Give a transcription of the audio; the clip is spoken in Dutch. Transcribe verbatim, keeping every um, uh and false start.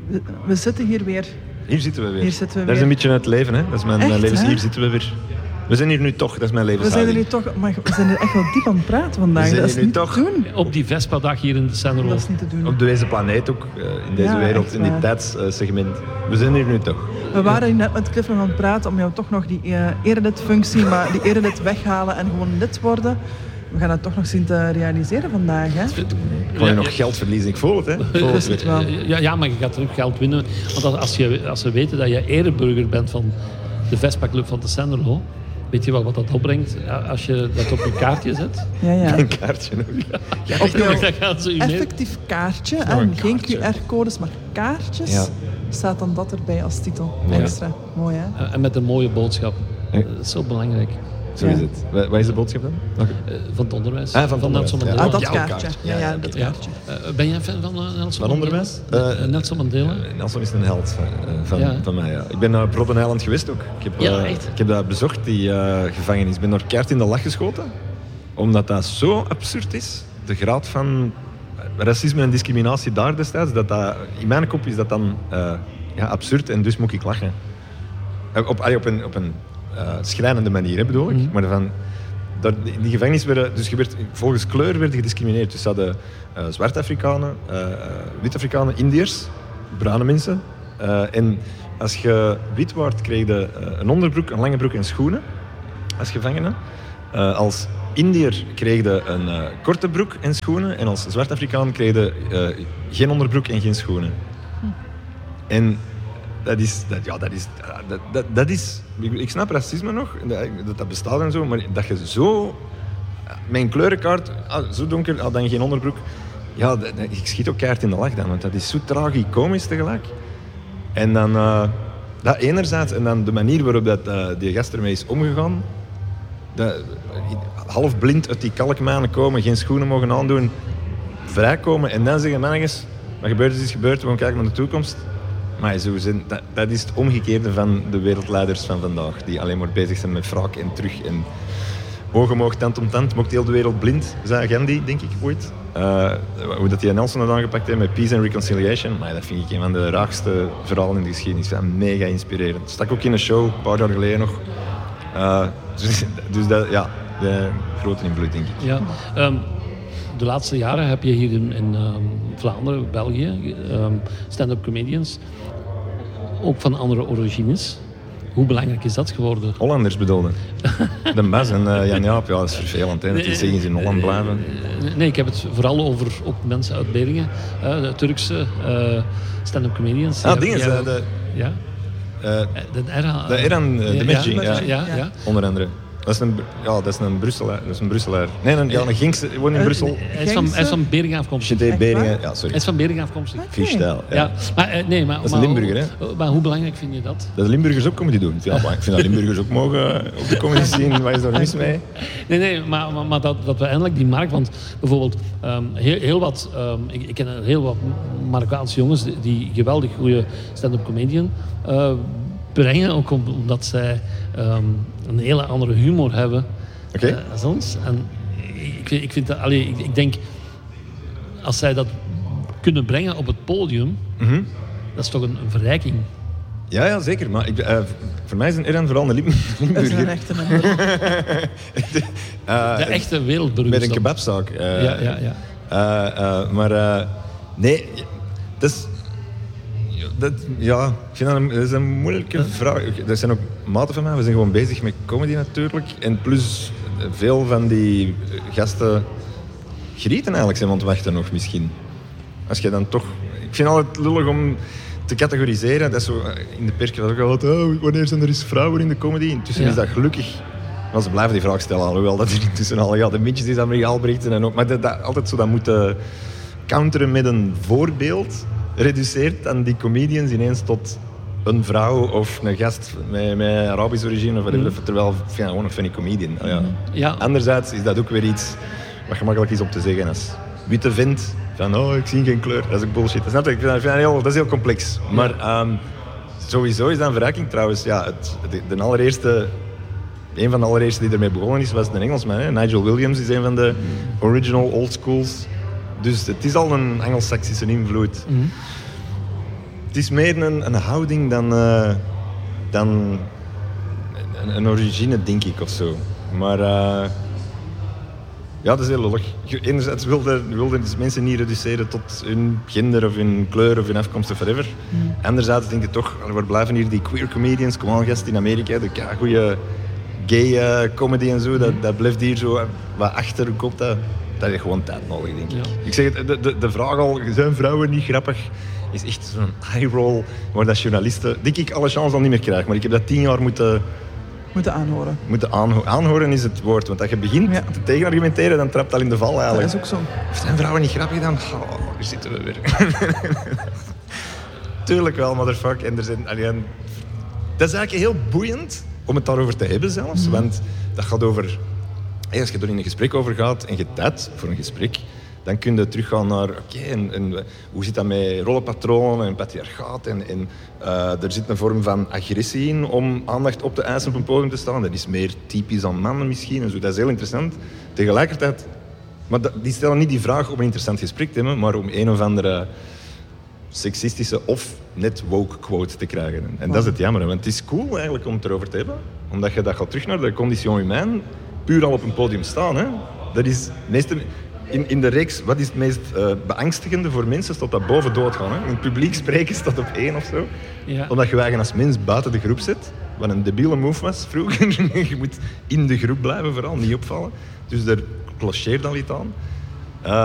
We, we zitten hier weer. Hier zitten we weer. Hier zitten we dat weer. is een beetje het leven, hè. Dat is mijn, Echt, mijn levens. hè? Hier zitten we weer. We zijn hier nu toch, dat is mijn We zijn levenshouding. er nu toch... Maar we zijn er echt wel diep aan het praten vandaag. We zijn Dat is hier nu niet toch- te doen. Op die Vespa-dag hier in de Senderlo. Dat is niet te doen. Op deze planeet ook, uh, in deze Ja, wereld, echt in dit waar. tijdssegment. We zijn hier nu toch. We waren hier net met Cliff nog aan het praten om jou toch nog die uh, erelid-functie, maar die erelid weghalen en gewoon lid worden. We gaan dat toch nog zien te realiseren vandaag, hè? Ik kan je nog geld verliezen, ik voel het, hè. Ik voel Dat het is het weer. wel. Ja, ja, maar je gaat terug geld winnen. Want als, als, je, als ze weten dat je ereburger bent van de Vespa-club van de Senderlo, weet je wel wat dat opbrengt als je dat op je kaartje zet? Ja, ja. Een kaartje nog. Op jouw Dan gaan ze u mee. effectief kaartje, nog en een geen kaartje. Q R-codes, maar kaartjes, Ja. staat dan dat erbij als titel. Ja. Extra. Mooi, hè? En met een mooie boodschap. Ja. Dat is zo belangrijk. Zo Ja. is het. Wa- Wat is de boodschap dan? Okay. Eh, Van het onderwijs. Ah, van het onderwijs, Nelson ja. Mandela. Ah, dat jouw kaartje. kaartje. Ja, Ja, ja, ja, dat oké. kaartje. Eh, ben jij fan van uh, Nelson Van Mandela? onderwijs? Eh, Eh, Nelson Mandela? Uh, Nelson is een held van, uh, van, Ja. van mij, ja. Ik ben naar Robben Island geweest ook. Ik heb, Ja, uh, echt? ik heb dat bezocht, die uh, gevangenis. Ik ben door keihard in de lach geschoten. Omdat dat zo absurd is. De graad van racisme en discriminatie daar destijds. Dat dat, in mijn kop is dat dan uh, ja, absurd en dus moet ik lachen. Uh, op, allee, op een, op een uh, schrijnende manier, hè, bedoel ik. Mhm. Maar van, dat, in die gevangenis werden, dus je werd, volgens kleur werd je gediscrimineerd. Dus ze hadden uh, zwart-Afrikanen, uh, uh, wit-Afrikanen, Indiërs, bruine mensen. Uh, en als je wit wordt, kreeg je uh, een onderbroek, een lange broek en schoenen als gevangene. Uh, als Indiër kreeg je een uh, korte broek en schoenen. En als zwart-Afrikaan kreeg je uh, geen onderbroek en geen schoenen. Hm. En dat is, dat, ja, dat is, dat, dat, dat is... Ik snap racisme nog, dat dat bestaat en zo, maar dat je zo... Mijn kleurenkaart, ah, zo donker, ah, dan geen onderbroek. Ja, dat, dat, ik schiet ook keihard in de lach dan, want dat is zo tragicomisch tegelijk. En dan... Uh, dat enerzijds, en dan de manier waarop dat, uh, die gast ermee is omgegaan. Dat, half blind uit die kalkmanen komen, geen schoenen mogen aandoen, vrijkomen en dan zeggen mannetjes, wat gebeurd is, is gebeurd, we gaan kijken naar de toekomst. Maar zo zijn, dat, dat is het omgekeerde van de wereldleiders van vandaag, die alleen maar bezig zijn met wraak en terug en oog om oog, tand om tand, maakt heel de wereld blind, zei Gandhi, denk ik, ooit. Uh, hoe dat die Nelson had aangepakt heeft met Peace and Reconciliation, maar dat vind ik een van de raarste verhalen in de geschiedenis. Ja, mega inspirerend. Stak ook in een show, een paar jaar geleden nog. Uh, dus, dus dat, ja, de grote invloed, denk ik. Ja. Um, de laatste jaren heb je hier in, in um, Vlaanderen, België, um, stand-up comedians, ook van andere origines. Hoe belangrijk is dat geworden? Hollanders bedoelde. De Bas en uh, Jan Jaap, ja, dat is vervelend, hè, dat die zeggen ze in Holland blijven. Nee, ik heb het vooral over ook mensen uit Beringen, uh, de Turkse uh, stand-up comedians. Ah, dingen, uh, de... Ja. Uh, de Erhan... De Erhan uh, Demirci, ja, ja, ja, ja. ja. Onder andere. Dat is een, ja, dat is een Brusselaar. Dat is een Brusselaar. Nee, een, ja, een Ginkse, woont in Brussel. Hij is van, hij is van Beringen afkomstig. G T Beringen, ja, sorry. Hij is van Beringen afkomstig. Okay. Freestyle, ja. Ja, maar, uh, nee, maar, dat is maar, een Limburger, hè? Maar hoe belangrijk vind je dat? Dat de Limburgers ook comedy doen. Ja, maar ik vind dat Limburgers ook mogen op de comedy zien. Wat is daar mis mee? Nee, nee, maar, maar, maar dat, dat we eindelijk die markt... Want bijvoorbeeld, um, heel, heel wat... Um, ik, ik ken heel wat Marokkaanse jongens die, die geweldig goede stand-up comedian uh, brengen. Ook omdat zij um, een hele andere humor hebben okay. uh, als ons. En ik, ik, vind dat, allee, ik, ik denk, als zij dat kunnen brengen op het podium, mm-hmm. dat is toch een, een verrijking. Ja, ja, zeker. Maar ik, uh, voor mij is een Erhan vooral een Lim- Limburger. Dat is een echte nummer. uh, De echte wereldburger. Met een kebabzaak. Uh, ja, ja, ja. Uh, uh, maar uh, nee, dat is... Dat, ja, ik vind dat een, dat is een moeilijke vraag. Er zijn ook maten van mij, we zijn gewoon bezig met comedy natuurlijk. En plus, veel van die gasten gerieten eigenlijk zijn aan het wachten nog misschien. Als je dan toch... Ik vind het altijd lullig om te categoriseren. Dat is zo, in de pers ook altijd, oh, wanneer zijn er eens vrouwen in de comedy? Intussen ja. is dat gelukkig... Maar ze blijven die vraag stellen, alhoewel dat er intussen al... Ja, de Mintjes is Amerika Albrechten en ook... Maar dat, dat, altijd zo dat moeten counteren met een voorbeeld... reduceert dan die comedians ineens tot een vrouw of een gast met, met Arabisch origine of whatever, mm. terwijl ja, gewoon een funny comedian. Oh, ja. Ja. Anderzijds is dat ook weer iets wat gemakkelijk is om te zeggen als witte vent van oh, ik zie geen kleur, dat is ook bullshit. Snap je? Ik vind dat, heel, dat is heel complex. Ja. Maar um, sowieso is dat een verrijking trouwens. Ja, het, de, de allereerste, een van de allereerste die ermee begonnen is, was een Engelsman. Hè? Nigel Williams is een van de original old schools. Dus het is al een Anglo-Saxische invloed. Mm. Het is meer een, een houding dan, uh, dan een, een origine, denk ik, of zo. Maar uh, ja, dat is heel lollig. Enerzijds wilden wilde mensen niet reduceren tot hun gender of hun kleur of hun afkomst of whatever. Mm. Anderzijds denk ik toch, waar blijven hier die queer comedians? Kom aan, gast, in Amerika, de goede gay uh, comedy en zo, dat, dat blijft hier zo wat achter. Komt dat, dat heeft gewoon tijd nodig, denk ik. Ja. Ik zeg het, de, de, de vraag al, zijn vrouwen niet grappig? Is echt zo'n eye roll waar dat journalisten, denk ik, alle chance al niet meer krijgen. Maar ik heb dat tien jaar moeten... Moeten aanhoren. Moeten aanho- aanhoren is het woord. Want als je begint ja. te tegenargumenteren, dan trapt dat in de val eigenlijk. Dat is ook zo. Of zijn vrouwen niet grappig dan? Oh, hier zitten we weer. Tuurlijk wel, motherfuck. En er zijn, allee, dat is eigenlijk heel boeiend om het daarover te hebben zelfs. Mm. Want dat gaat over... Hey, als je er in een gesprek over gaat en je tijd voor een gesprek, dan kun je teruggaan naar, oké, okay, en, en hoe zit dat met rollenpatronen en patriarchaat? En, en uh, er zit een vorm van agressie in om aandacht op te eisen op een podium te staan. Dat is meer typisch aan mannen misschien en zo. Dat is heel interessant. Tegelijkertijd, maar dat, die stellen niet die vraag om een interessant gesprek te hebben, maar om een of andere seksistische of net woke quote te krijgen. En wow. dat is het jammer, want het is cool eigenlijk om het erover te hebben, omdat je dat gaat terug naar de condition humaine, puur al op een podium staan. Hè. Dat is meeste... In, in de reeks, wat is het meest uh, beangstigende voor mensen, staat dat boven doodgaan. Hè? In het publiek spreken staat op één of zo. Ja. Omdat je eigen als mens buiten de groep zit. Wat een debiele move was vroeger. Je moet in de groep blijven, vooral niet opvallen. Dus daar clocheert al iets aan.